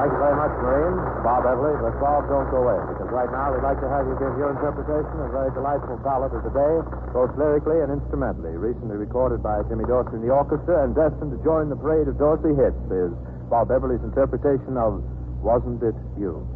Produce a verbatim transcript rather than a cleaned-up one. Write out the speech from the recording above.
Thank you very much, Marine. Bob Everly. But, Bob, don't go away, because right now we'd like to have you give your interpretation of a very delightful ballad of the day, both lyrically and instrumentally, recently recorded by Jimmy Dorsey and the orchestra, and destined to join the parade of Dorsey hits, is Bob Everly's interpretation of Wasn't It You?